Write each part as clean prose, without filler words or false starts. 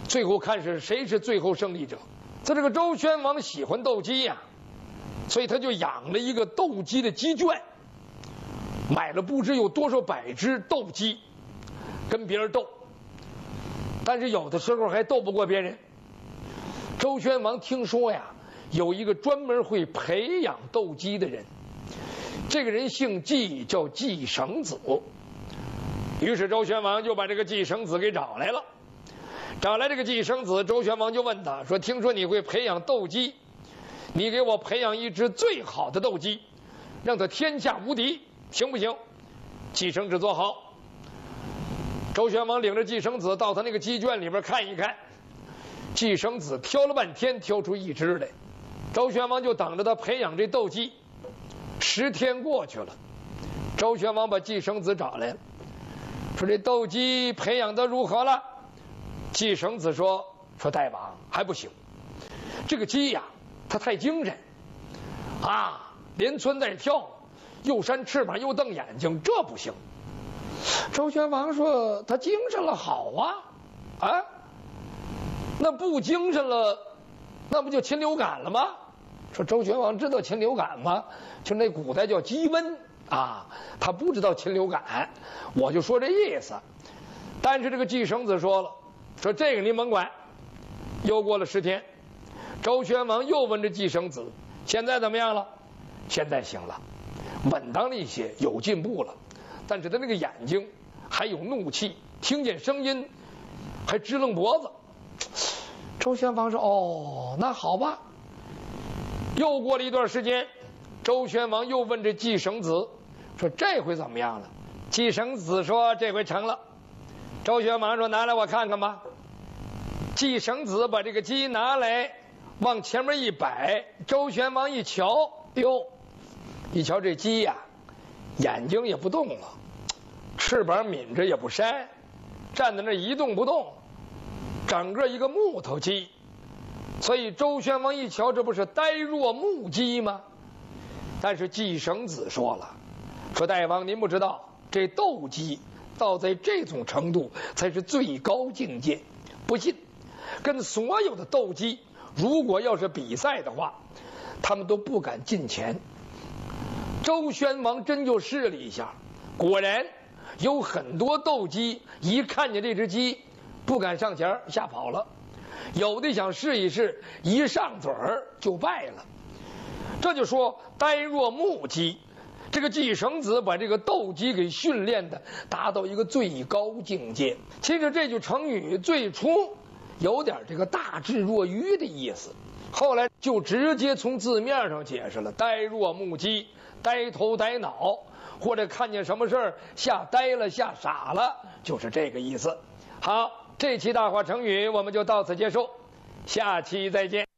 最后看是谁是最后胜利者。他这个周宣王喜欢斗鸡呀，所以他就养了一个斗鸡的鸡圈，买了不知有多少百只斗鸡，跟别人斗。但是有的时候还斗不过别人。周宣王听说呀，有一个专门会培养斗鸡的人，这个人姓季，叫季绳子。于是周宣王就把这个季绳子给找来了。找来这个季绳子，周宣王就问他说：“听说你会培养斗鸡，你给我培养一只最好的斗鸡，让它天下无敌，行不行？”季绳子说好。周宣王领着季绳子到他那个鸡圈里边看一看，季绳子挑了半天，挑出一只来。周宣王就等着他培养这斗鸡。10天过去了，周宣王把季绳子找来了，说：“这斗鸡培养的如何了？”季绳子说：“大王还不行，这个鸡呀，它太精神啊，连窜带跳，又扇翅膀又瞪眼睛，这不行。”周宣王说：“他精神了好啊，那不精神了，那不就禽流感了吗？”说周宣王知道禽流感吗？就那古代叫鸡瘟啊，他不知道禽流感，我就说这意思。但是这个季绳子说了，说这个你甭管。又过了10天，周宣王又问这季绳子：“现在怎么样了？”现在行了，稳当了一些，有进步了。但是他那个眼睛还有怒气，听见声音还支棱脖子。周宣王说：“哦，那好吧。”又过了一段时间，周宣王又问这季绳子说：“这回怎么样了？”季绳子说：“这回成了。”周宣王说：“拿来我看看吧。”季绳子把这个鸡拿来，往前面一摆。周宣王一瞧，哟，一瞧这鸡呀，眼睛也不动了，翅膀抿着也不扇，站在那一动不动，整个一个木头鸡。所以周宣王一瞧，这不是呆若木鸡吗？但是季绳子说了，说：“大王您不知道，这斗鸡到在这种程度才是最高境界。不信，跟所有的斗鸡，如果要是比赛的话，他们都不敢近前。”周宣王真就试了一下，果然有很多斗鸡一看见这只鸡不敢上前，吓跑了。有的想试一试，一上嘴儿就败了。这就说呆若木鸡。这个季绳子把这个斗鸡给训练的达到一个最高境界。其实这句成语最初有点这个大智若愚的意思，后来就直接从字面上解释了，呆若木鸡，呆头呆脑，或者看见什么事儿吓呆了吓傻了，就是这个意思。好，这期大话成语我们就到此结束，下期再见。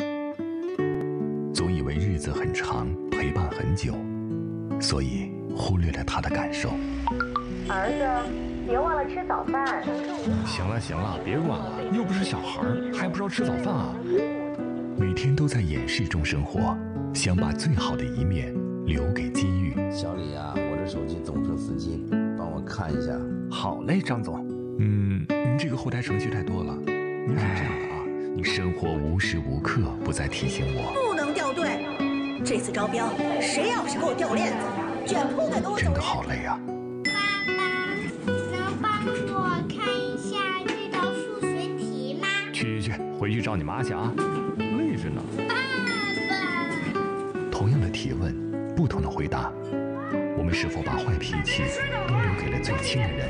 总以为日子很长，陪伴很久，所以忽略了他的感受。 儿子，别忘了吃早饭。 行了行了，别管了，又不是小孩，还不知道吃早饭啊？ 每天都在掩饰中生活，想把最好的一面留给机遇。 小李啊，我这手机总出司机，帮我看一下。 好嘞，张总。 您这个后台程序太多了。您是这样的啊，你生活无时无刻不在提醒我， 不能掉队。这次招标，谁要是给我掉链子，卷铺盖都真的好累啊。 爸爸，能帮我看一下这道数学题吗？ 去，回去找你妈去啊，累着呢。 爸爸， 同样的提问，不同的回答，我们是否把坏脾气都留给了最亲的人？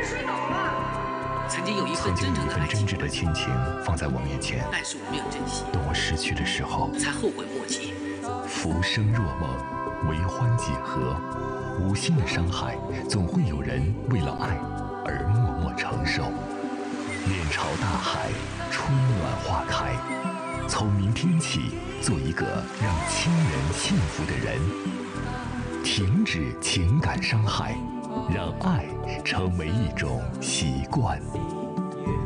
曾经有一份真挚的亲情放在我面前， 但是我没有珍惜。 等我失去的时候， 才后悔莫及。 浮生若梦，为欢几何？无心的伤害，总会有人为了爱而默默承受。面朝大海，春暖花开。从明天起，做一个让亲人幸福的人。停止情感伤害，让爱成为一种习惯。